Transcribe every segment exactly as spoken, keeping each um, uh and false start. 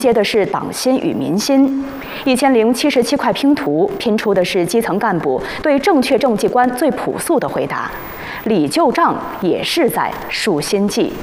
接的是党心与民心。一千零七十七块拼图拼出的是基层干部对正确政绩观最朴素的回答。李旧账也是在树心计。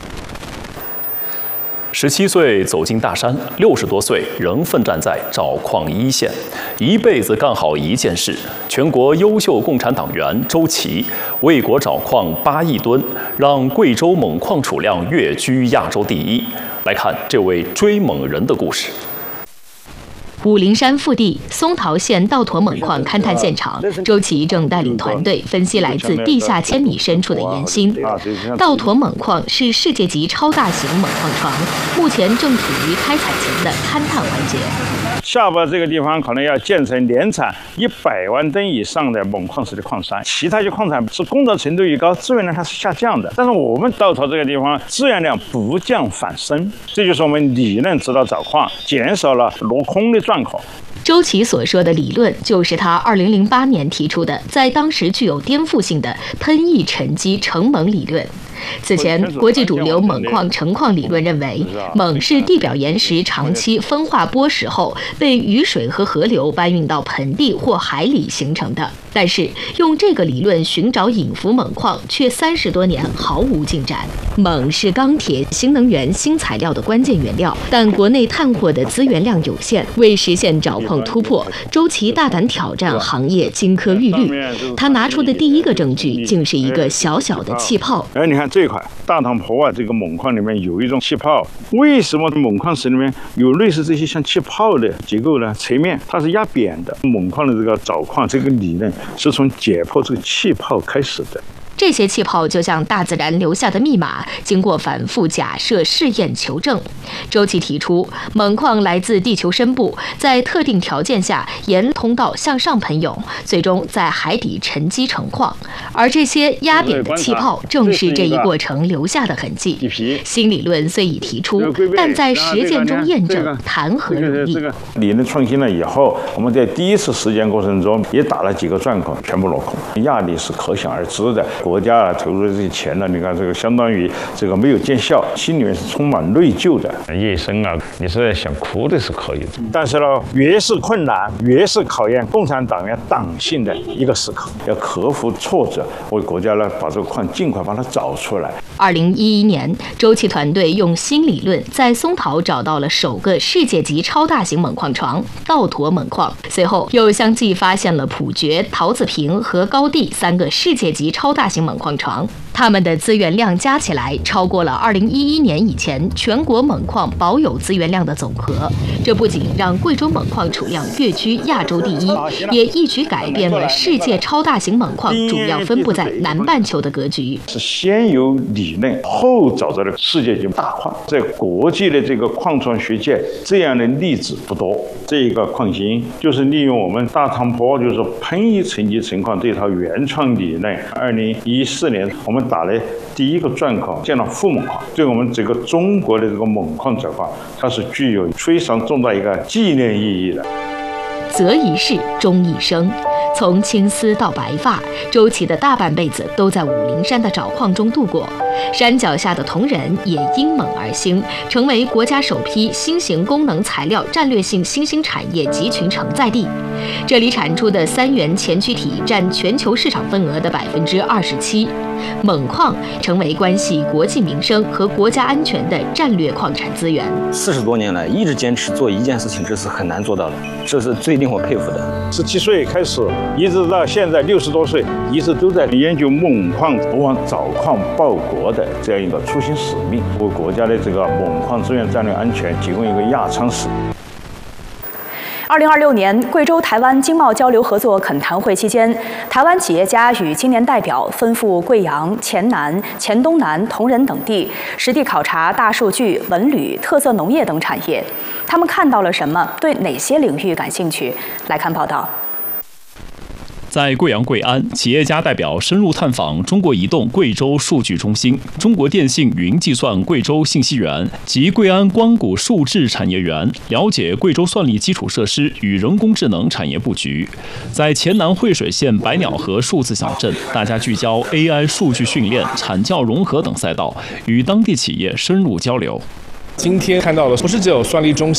十七岁走进大山，六十多岁仍奋战在找矿一线，一辈子干好一件事。全国优秀共产党员周琦为国找矿八亿吨，让贵州锰矿储量跃居亚洲第一。来看这位追锰人的故事。 武陵山腹地松桃县稻坨锰矿勘探现场，周琦正带领团队分析来自地下千米深处的岩芯。稻坨锰矿是世界级超大型锰矿床，目前正处于开采前的勘探环节。 下边这个地方可能要建成年产一百万吨以上的锰矿石的矿山，其他些矿产是工作程度越高，资源量它是下降的。但是我们稻坨这个地方资源量不降反升，这就是我们理论指导找矿，减少了落空的状况。 周琦所说的理论，就是他二零零八年提出的，在当时具有颠覆性的喷溢沉积成锰理论。此前，国际主流锰矿成矿理论认为，锰是地表岩石长期风化剥蚀后被雨水和河流搬运到盆地或海里形成的。但是，用这个理论寻找隐伏锰矿，却三十多年毫无进展。锰是钢铁、新能源、新材料的关键原料，但国内探货的资源量有限，为实现找矿突破，周琦大胆挑战行业金科玉律。他拿出的第一个证据，竟是一个小小的气泡。 哎，你看这一块大唐坡啊，这个锰矿里面有一种气泡，为什么锰矿石里面有类似这些像气泡的结构呢？侧面它是压扁的。锰矿的这个找矿这个理论是从解剖这个气泡开始的。 这些气泡就像大自然留下的密码，经过反复假设、试验、求证。周琦提出，锰矿来自地球深部，在特定条件下沿通道向上喷涌，最终在海底沉积成矿。而这些压扁的气泡，正是这一过程留下的痕迹。新理论虽已提出，但在实践中验证，谈何容易？ 理论创新了以后，我们在第一次实践过程中也打了几个钻孔，全部落空，压力是可想而知的。国家啊投入的这些钱呢，你看这个相当于这个没有见效，心里面是充满内疚的。叶生啊，你是想哭的是可以的，但是呢，越是困难，越是考验共产党员党性的一个时刻，要克服挫折，为国家呢把这个矿尽快把它找出来。 二零一一年，周琦团队用新理论在松桃找到了首个世界级超大型锰矿床——稻坨锰矿。随后又相继发现了普爵、桃子坪和高地三个世界级超大型锰矿床，它们的资源量加起来超过了二零一一年以前全国锰矿保有资源量的总和。这不仅让贵州锰矿储量跃居亚洲第一，也一举改变了世界超大型锰矿主要分布在南半球的格局。 是先有理论，后找到了世界级大矿。在国际的这个矿床学界，这样的例子不多。这一个矿芯就是利用我们大唐坡就是喷溢沉积成矿这套原创理论。二零一四年，我们打了第一个钻孔，建了富锰矿。对我们这个中国的这个锰矿找矿，它是具有非常重大一个纪念意义的。 择一事，终一生。从青丝到白发，周琦的大半辈子都在武陵山的找矿中度过。山脚下的铜仁也因锰而兴，成为国家首批新型功能材料战略性新兴产业集群承载地。这里产出的三元前驱体占全球市场份额的百分之二十七。锰矿成为关系国计民生和国家安全的战略矿产资源。 四十多年来一直坚持做一件事情，这是很难做到的，这是最令我佩服的。 十七岁开始，一直到现在六十多岁，一直都在研究锰矿，不忘找矿报国的这样一个初心使命，为国家的这个锰矿资源战略安全提供一个压舱石。 二零二六年贵州台湾经贸交流合作恳谈会期间，台湾企业家与青年代表奔赴贵阳、黔南、黔东南、铜仁等地，实地考察大数据、文旅、特色农业等产业。他们看到了什么？对哪些领域感兴趣？来看报道。 在贵阳贵安，企业家代表深入探访中国移动贵州数据中心、中国电信云计算贵州信息园及贵安光谷数智产业园，了解贵州算力基础设施与人工智能产业布局。在黔南惠水县百鸟河数字小镇，大家聚焦 A I 数据训练、产教融合等赛道，与当地企业深入交流。 今天看到的不是只有算力中心